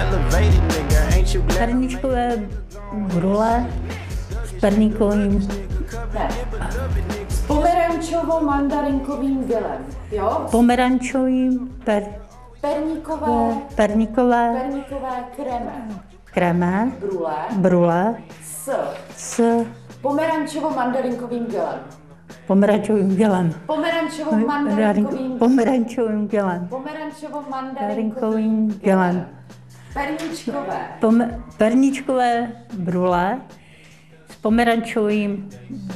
Perníčkové brule s perníkovým. Ne. S pomerančovo-mandarinkovým gelem, jo? Pomerančovým perníkové kreme brule s pomerančovo-mandarinkovým gelem. Pomerančovým gelem. Pomerančovo-mandarinkovým gelem. Pomerančovým gelem. Perníčkové. Perníčkové brule s pomerančovým